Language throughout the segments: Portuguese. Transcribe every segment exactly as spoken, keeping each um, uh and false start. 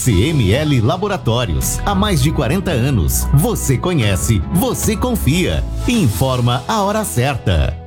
C M L Laboratórios, há mais de quarenta anos. Você conhece, você confia. Informa a hora certa.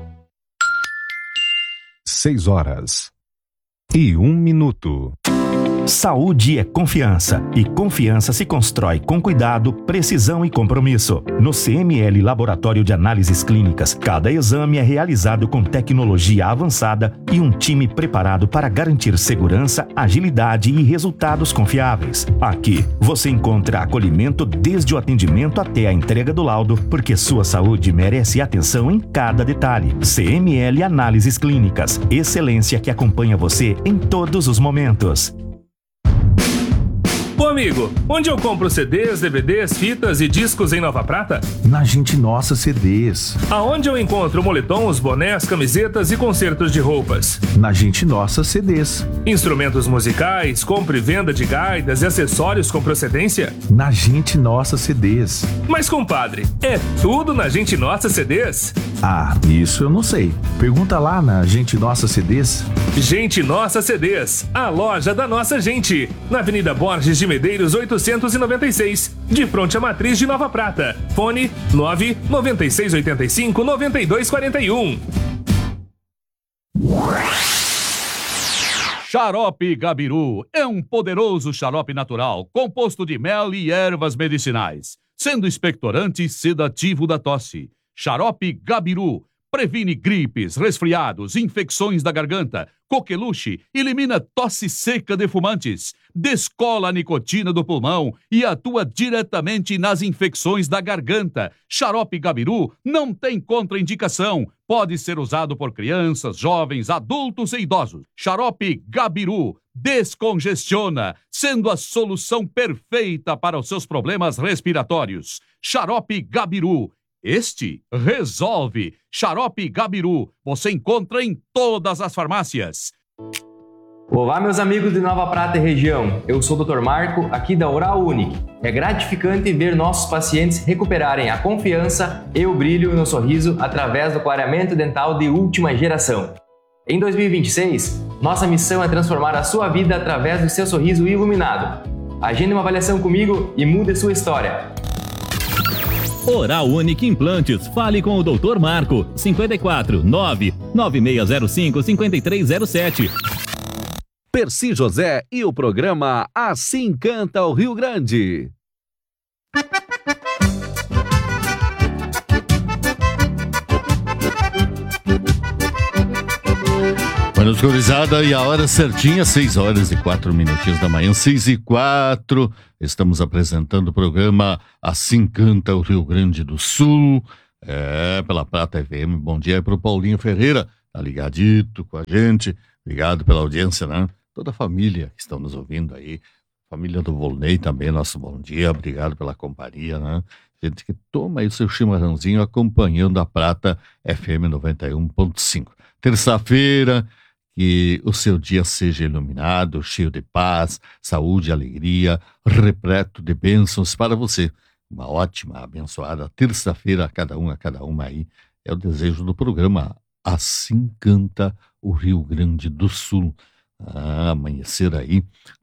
Seis horas e um minuto. Saúde é confiança, e confiança se constrói com cuidado, precisão e compromisso. No C M L Laboratório de Análises Clínicas, cada exame é realizado com tecnologia avançada e um time preparado para garantir segurança, agilidade e resultados confiáveis. Aqui, você encontra acolhimento desde o atendimento até a entrega do laudo, porque sua saúde merece atenção em cada detalhe. C M L Análises Clínicas, excelência que acompanha você em todos os momentos. Ô amigo, onde eu compro C Ds, D V Ds, fitas e discos em Nova Prata? Na Gente Nossa C Ds. Aonde eu encontro moletons, bonés, camisetas e concertos de roupas? Na Gente Nossa C Ds. Instrumentos musicais, compra e venda de gaitas e acessórios com procedência? Na Gente Nossa C Ds. Mas compadre, é tudo na Gente Nossa C Ds? Ah, isso eu não sei. Pergunta lá na Gente Nossa C Ds. Gente Nossa C Ds, a loja da nossa gente. Na Avenida Borges de Medeiros oitocentos e noventa e seis, de fronte à Matriz de Nova Prata. Fone nove nove seis oito cinco nove dois quatro um. Xarope Gabiru é um poderoso xarope natural, composto de mel e ervas medicinais, sendo expectorante e sedativo da tosse. Xarope Gabiru previne gripes, resfriados, infecções da garganta, coqueluche, elimina tosse seca de fumantes, descola a nicotina do pulmão e atua diretamente nas infecções da garganta. Xarope Gabiru não tem contraindicação. Pode ser usado por crianças, jovens, adultos e idosos. Xarope Gabiru descongestiona, sendo a solução perfeita para os seus problemas respiratórios. Xarope Gabiru. Este resolve. Xarope Gabiru, você encontra em todas as farmácias. Olá, meus amigos de Nova Prata e região. Eu sou o doutor Marco, aqui da Oral Unique. É gratificante ver nossos pacientes recuperarem a confiança e o brilho no sorriso através do clareamento dental de última geração. Em dois mil e vinte e seis, nossa missão é transformar a sua vida através do seu sorriso iluminado. Agende uma avaliação comigo e mude sua história. Oral Unique Implantes. Fale com o doutor Marco. cinco quatro nove nove seis zero cinco cinco três zero sete. Percy José e o programa Assim Canta o Rio Grande. Boa noite, gurizada, e a hora certinha, seis horas e quatro minutinhos da manhã, seis e quatro. Estamos apresentando o programa Assim Canta o Rio Grande do Sul, é, pela Prata F M. Bom dia para o Paulinho Ferreira, tá ligadito com a gente. Obrigado pela audiência, né? Toda a família que estão nos ouvindo aí, família do Volney também, nosso bom dia, obrigado pela companhia, né? Gente que toma aí o seu chimarrãozinho acompanhando a Prata F M noventa e um ponto cinco. Terça-feira, que o seu dia seja iluminado, cheio de paz, saúde, alegria, repleto de bênçãos para você. Uma ótima, abençoada terça-feira a cada um, a cada uma aí. É o desejo do programa Assim Canta o Rio Grande do Sul. Ah, amanhecer aí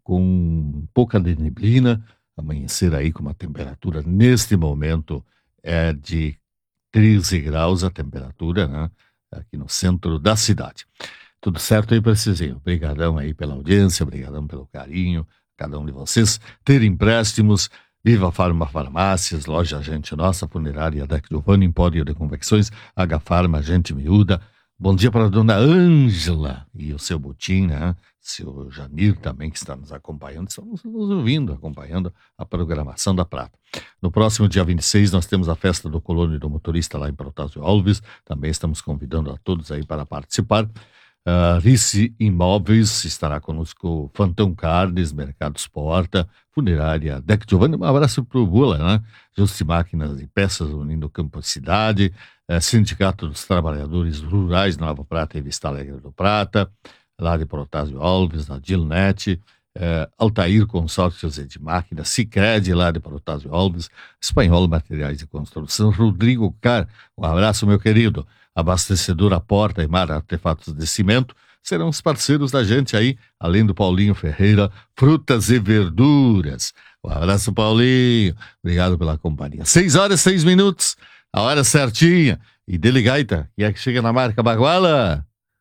com pouca de neblina, amanhecer aí com uma temperatura neste momento é de treze graus a temperatura, né? Aqui no centro da cidade. Tudo certo aí, Precisinho? Obrigadão aí pela audiência, obrigadão pelo carinho, cada um de vocês. Ter empréstimos, Viva Farma Farmácias, Loja Gente Nossa, Funerária Deck Giovanni, Empório de Convecções, H Farma, Gente Miúda. Bom dia para a dona Ângela e o seu Butim, né? Seu Janir também, que está nos acompanhando, estamos nos ouvindo, acompanhando a programação da Prata. No próximo dia vinte e seis nós temos a festa do Colônia do Motorista lá em Protásio Alves, também estamos convidando a todos aí para participar. Uh, Rice Imóveis, estará conosco Fantão Carnes, Mercados Porta, Funerária Deck Giovanni, um abraço para o Bula, né? Justi Máquinas e Peças unindo Campo e Cidade, uh, Sindicato dos Trabalhadores Rurais Nova Prata e Vista Alegre do Prata, lá de Protásio Alves, na Dilnet, uh, Altair Consórcios de Máquinas, Sicredi lá de Protásio Alves, Espanhol Materiais de Construção, Rodrigo Car, um abraço meu querido. Abastecedora Porta e Mar Artefatos de Cimento, serão os parceiros da gente aí, além do Paulinho Ferreira, Frutas e Verduras. Um abraço, Paulinho. Obrigado pela companhia. Seis horas, seis minutos, a hora certinha. E Dele Gaita, que é que chega na marca Baguala?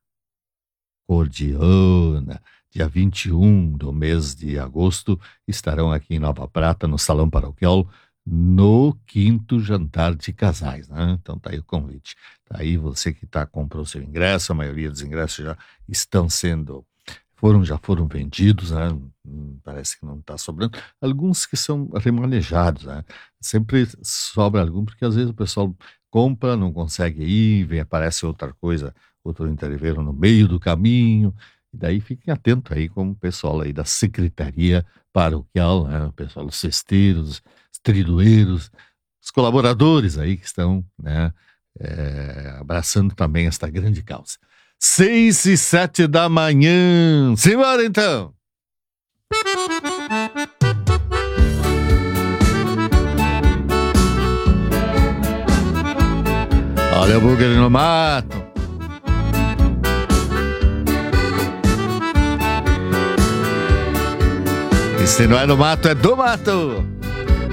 Cordiona. Dia vinte e um do mês de agosto, estarão aqui em Nova Prata, no Salão Paroquial, no quinto jantar de casais, né? Então tá aí o convite. Tá aí você que tá, comprou seu ingresso, a maioria dos ingressos já estão sendo, foram, já foram vendidos, né? Parece que não tá sobrando. Alguns que são remanejados, né? Sempre sobra algum, porque às vezes o pessoal compra, não consegue ir, vem, aparece outra coisa, outro entreveiro no meio do caminho. E daí fiquem atentos aí com o pessoal aí da Secretaria Paroquial, né? O pessoal dos cesteiros, os tridueiros, os colaboradores aí que estão, né, é, abraçando também esta grande causa. Seis e sete da manhã. Simbora então! Olha o bugre no mato. E se não é no mato, é do mato.